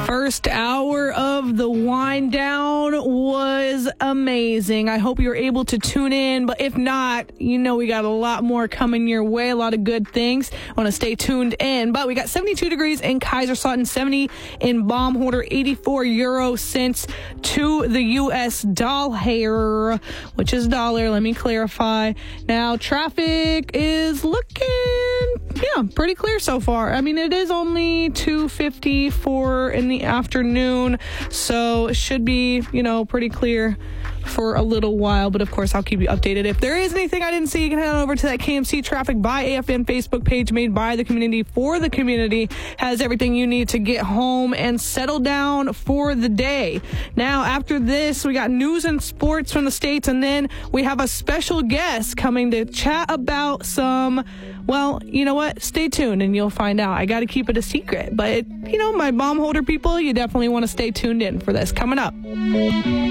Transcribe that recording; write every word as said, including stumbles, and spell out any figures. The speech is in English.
First hour of the wind down was amazing. I hope you were able to tune in, but if not, you know we got a lot more coming your way, a lot of good things. I want to stay tuned in, but we got seventy-two degrees in Kaiserslautern, seventy in Baumholder, eighty-four euro cents to the U S dollar, which is dollar. Let me clarify. Now, traffic is looking, yeah, pretty clear so far. I mean, it is only two fifty-four in the afternoon, so it should be, you know, pretty clear for a little while, but of course I'll keep you updated. If there is anything I didn't see, you can head on over to that K M C Traffic by A F N Facebook page, made by the community for the community. Has everything you need to get home and settle down for the day. Now, after this, we got news and sports from the States, and then we have a special guest coming to chat about some, well, you know what? Stay tuned and you'll find out. I got to keep it a secret, but, it, you know, my Baumholder people, you definitely want to stay tuned in for this. Coming up.